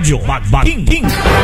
Radyo Magbating.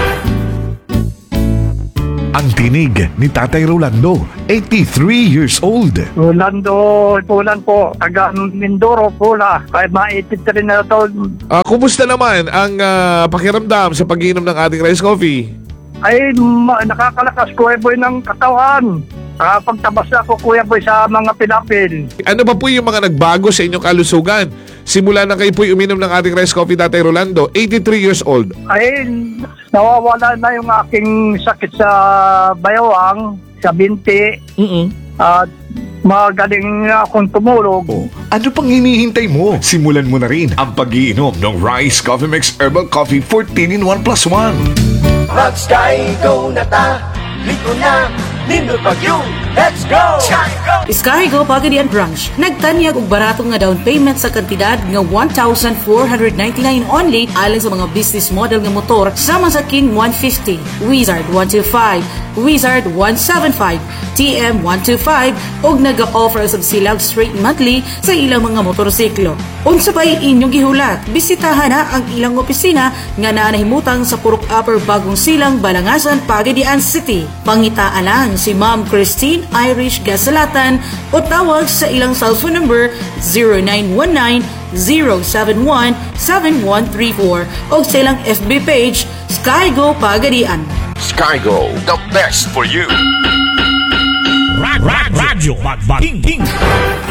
Ang tinig ni Tatay Rolando, 83 years old. Rolando Pulan po, taga Mindoro, Pula. Kahit ma-83 na taon, Kumusta naman ang pakiramdam sa pag-inom ng ating rice coffee? ay nakakalakas ko boy ng katawan. Pagtabas na ako kuya boy sa mga pilapil. Ano ba po yung mga nagbago sa inyong kalusugan? Simula na kayo po uminom ng ating rice coffee, Tatay Rolando, 83 years old. Ay nawawala na yung aking sakit sa bayawang, sa binti. At magaling na akong tumulog. Ano pang hinihintay mo? Simulan mo na rin ang pag-iinom ng Rice Coffee Mix Herbal Coffee 14-in-1 + 1. Mag-Sky Go na ta, liko na, nindot pag yun, let's go! Sky Go! Skygo Pagadian Branch nagtanyag og barato nga down payment sa kantidad nga 1,499 only alang sa mga business model nga motor sama sa King 150, Wizard 125, Wizard 175, TM 125 ug naga-offer sa silang straight monthly sa ilang mga motorsiklo. Unsa pa'y inyong gihulat? Bisitahan na ang ilang opisina nga naanahimutang sa Purok Upper Bagong Silang, Balangasan, Pagadian City. Pangitaan lang si Ma'am Christine Irish Gasalatan o tawag sa ilang cellphone number 0919-071-7134 o sa ilang FB page Skygo Pagadian. Sky Go, the best for you! Radyo Magbating.